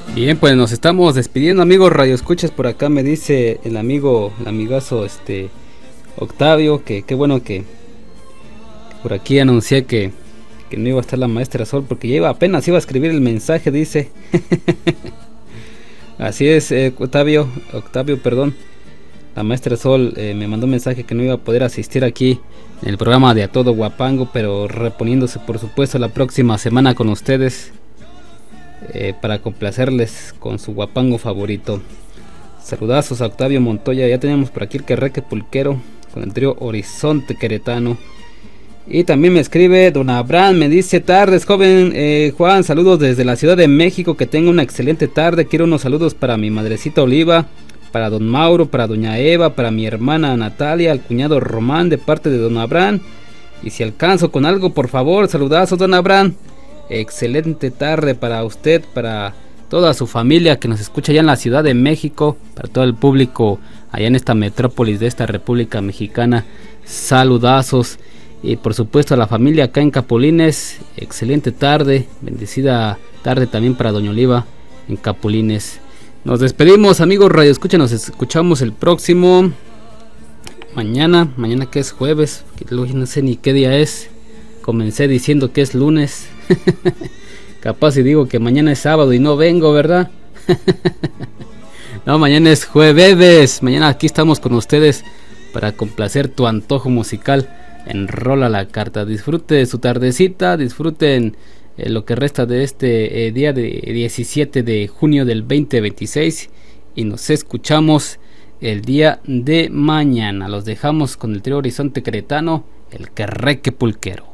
Bien, pues nos estamos despidiendo, amigos Radio Escuchas. Por acá me dice el amigazo Octavio, que qué bueno que por aquí anuncié que no iba a estar la maestra Sol, porque ya apenas iba a escribir el mensaje, dice. Así es, Octavio, perdón. La maestra Sol me mandó un mensaje que no iba a poder asistir aquí en el programa de A Todo Guapango, pero reponiéndose por supuesto la próxima semana con ustedes, para complacerles con su guapango favorito. Saludazos a Octavio Montoya. Ya tenemos por aquí el Querreque Pulquero con el trío Horizonte Queretano. Y también me escribe Don Abraham, me dice: tardes joven Juan, saludos desde la Ciudad de México, que tenga una excelente tarde. Quiero unos saludos para mi madrecita Oliva, para don Mauro, para doña Eva, para mi hermana Natalia, al cuñado Román de parte de Don Abraham. Y si alcanzo con algo, por favor, saludazos Don Abraham. Excelente tarde para usted, para toda su familia que nos escucha allá en la Ciudad de México, para todo el público allá en esta metrópolis de esta República Mexicana. Saludazos. Y por supuesto a la familia acá en Capulines, excelente tarde, bendecida tarde también para doña Oliva en Capulines. Nos despedimos, amigos Radio Escucha, nos escuchamos el próximo mañana que es jueves, no sé ni qué día es. Comencé diciendo que es lunes. Capaz si digo que mañana es sábado y no vengo, ¿verdad? No, mañana es jueves. Mañana aquí estamos con ustedes para complacer tu antojo musical. Enrola la carta, disfrute de su tardecita, disfruten lo que resta de este día de 17 de junio del 2026 y nos escuchamos el día de mañana. Los dejamos con el trío Horizonte Queretano, el Querreque Pulquero.